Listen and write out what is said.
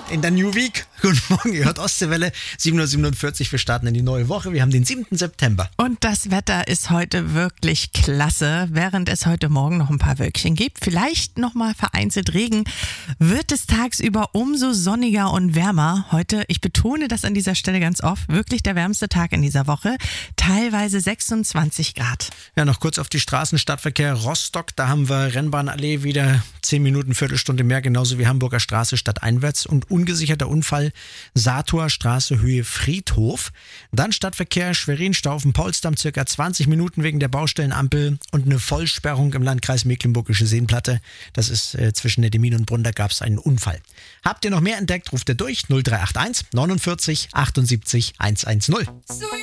in der New Week. Guten Morgen, ihr hört Ostseewelle, 7.47 Uhr, wir starten in die neue Woche. Wir haben den 7. September. Und das Wetter ist heute wirklich klasse. Während es heute Morgen noch ein paar Wölkchen gibt, vielleicht nochmal vereinzelt Regen, wird es tagsüber umso sonniger und wärmer. Heute, ich betone das an dieser Stelle ganz oft, wirklich der wärmste Tag in dieser Woche. Teilweise 26 Grad. Ja, noch kurz auf die Straßen. Stadtverkehr Rostock, da haben wir Rennbahnallee wieder 10 Minuten, Viertelstunde mehr, genauso wie Hamburger Straße stadteinwärts und ungesicherter Unfall Sator Straße Höhe Friedhof. Dann Stadtverkehr Schwerin-Staufen-Polsdamm, circa 20 Minuten wegen der Baustellenampel und eine Vollsperrung im Landkreis Mecklenburgische Seenplatte. Das ist zwischen Neddemin und Brunn, da gab es einen Unfall. Habt ihr noch mehr entdeckt, ruft ihr durch 0381 49 78 110.